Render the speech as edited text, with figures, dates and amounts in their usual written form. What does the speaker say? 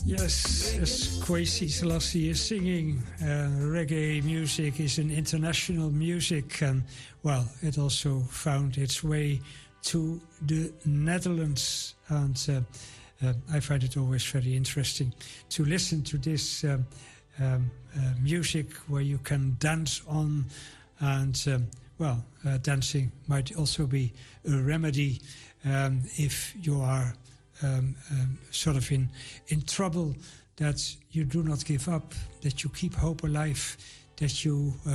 Yes, as Kwesi Selassie is singing, reggae music is an international music, and well, it also found its way to the Netherlands, and I find it always very interesting to listen to this music where you can dance on, and dancing might also be a remedy if you are sort of in trouble, that you do not give up, that you keep hope alive, that you